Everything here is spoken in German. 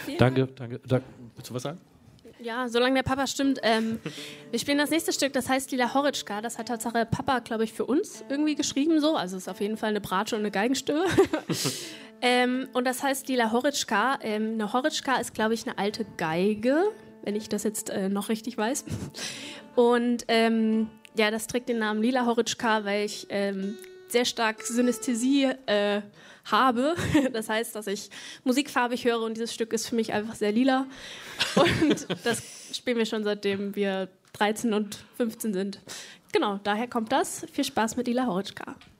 Danke. Willst du was sagen? Ja, solange der Papa stimmt. Wir spielen das nächste Stück, das heißt Lila Horitschka. Das hat Tatsache Papa, glaube ich, für uns irgendwie geschrieben so. Also es ist auf jeden Fall eine Bratsche und eine Geigenstimme. Und das heißt Lila Horitschka. Eine Horitschka ist, glaube ich, eine alte Geige, wenn ich das jetzt noch richtig weiß. Und ja, das trägt den Namen Lila Horitschka, weil ich sehr stark Synästhesie habe. Das heißt, dass ich musikfarbig höre und dieses Stück ist für mich einfach sehr lila. Und das spielen wir schon seitdem wir 13 und 15 sind. Genau, daher kommt das. Viel Spaß mit Lila Horitschka.